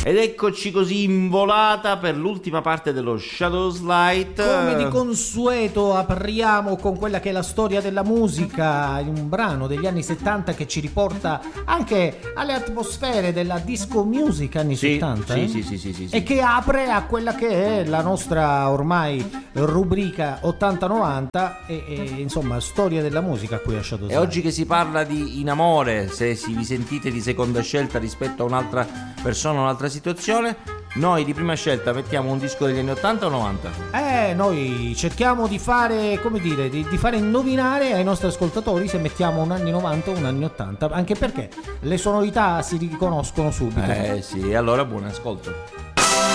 Ed eccoci così in volata per l'ultima parte dello Shadows Light. Come di consueto apriamo con quella che è la storia della musica, un brano degli anni 70 che ci riporta anche alle atmosfere della disco music anni 70. Sì. E che apre a quella che è la nostra ormai rubrica 80-90 e insomma storia della musica qui a Shadows Light. E oggi che si parla di in amore, se vi sentite di seconda scelta rispetto a un'altra persona, un'altra situazione, noi di prima scelta mettiamo un disco degli anni 80 o 90? Noi cerchiamo di fare, come dire, di fare indovinare ai nostri ascoltatori se mettiamo un anni 90 o un anni 80, anche perché le sonorità si riconoscono subito. Sì, allora buon ascolto.